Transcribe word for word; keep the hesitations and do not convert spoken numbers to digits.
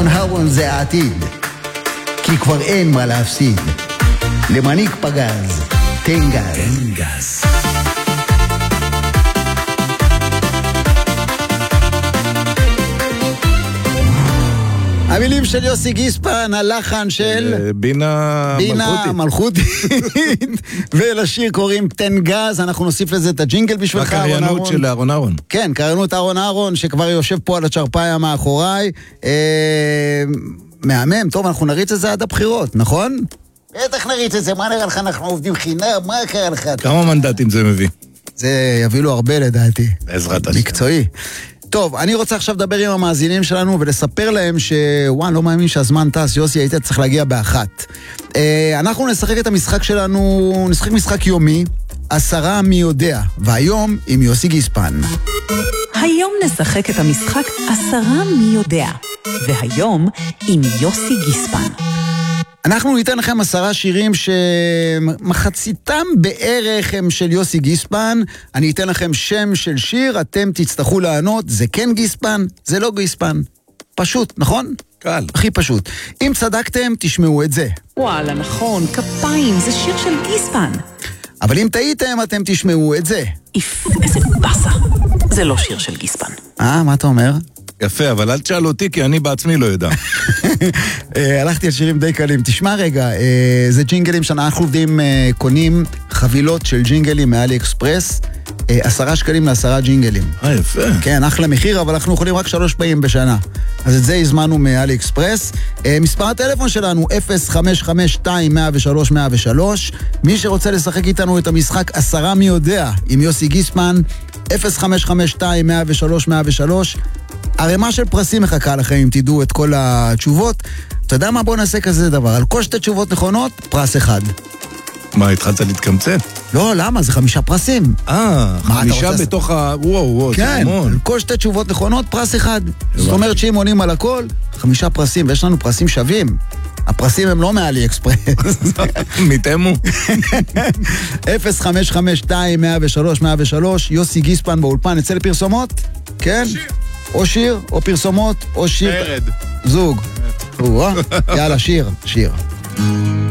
אהרון אהרון זה העתיד, כי כבר אין מה להפסיד. למנהיג פגז, תן גז. תן גז. המילים של יוסי גיספן, הלחן של בינה מלכותית, ולשיר קוראים תן גז. אנחנו נוסיף לזה את הג'ינגל בשבילך, אהרון אהרון. הקריינות של אהרון אהרון. כן, קריינות אהרון אהרון, שכבר יושב פה על הצ'רפאיה מאחוריי. מהמם, טוב, אנחנו נריץ את זה עד הבחירות, נכון? בטח נריץ את זה, מה נראה לך, אנחנו עובדים חינם, מה קרה לך? כמה מנדטים זה מביא? זה יביא לו הרבה לדעתי. בעזרת השם. מקצועי. טוב, אני רוצה עכשיו לדבר עם המאזינים שלנו ולספר להם שוואן, לא מאמין שהזמן טס, יוסי, היית צריך להגיע באחת. אנחנו נשחק את המשחק שלנו, נשחק משחק יומי, עשרה מי יודע, והיום עם יוסי גיספן. היום נשחק את המשחק עשרה מי יודע, והיום עם יוסי גיספן. אנחנו ניתן לכם עשרה שירים שמחציתם בערך הם של יוסי גיספן. אני אתן לכם שם של שיר, אתם תצטרכו לענות, זה כן גיספן, זה לא גיספן. פשוט, נכון? קל. הכי פשוט. אם צדקתם, תשמעו את זה. וואלה, נכון, כפיים, זה שיר של גיספן. אבל אם טעיתם, אתם תשמעו את זה. איף, איזה בסה. זה לא שיר של גיספן. אה, מה אתה אומר? יפה, אבל אל תשאל אותי, כי אני בעצמי לא יודע. הלכתי על שירים די קלים. תשמע רגע, זה ג'ינגלים שאנחנו עובדים, קונים חבילות של ג'ינגלים מאלי אקספרס, עשרה שקלים לעשרה ג'ינגלים. אה, יפה. כן, אחלה מחיר, אבל אנחנו יכולים רק שלוש פעמים בשנה. אז את זה הזמנו מאלי אקספרס. מספר הטלפון שלנו, אפס חמש חמש שתיים מאה ושלוש מאה ושלוש. מי שרוצה לשחק איתנו את המשחק עשרה מי יודע, עם יוסי גיספן, אפס חמש חמש שתיים מאה ושלוש מאה ושלוש. הרמה של פרסים מחכה לכם אם תדעו את כל התשובות. אתה יודע מה? בוא נעשה כזה דבר. על כל שתי תשובות נכונות, פרס אחד. מה, התחלת להתקמצן? לא, למה? זה חמישה פרסים. אה, חמישה בתוך ה... וואו, וואו, זה המון. כן, על כל שתי תשובות נכונות, פרס אחד. זאת אומרת שאם עונים על הכל, חמישה פרסים, ויש לנו פרסים שווים. הפרסים הם לא מאלי אקספרס. מתאמו. אפס חמש חמש שתיים מאה ושלוש מאה ושלוש, יוסי גיספן באולפן, אצל פרסומות? כן? או שיר, או פרסומות, או שיר... מרד. זוג. יאללה, שיר, שיר.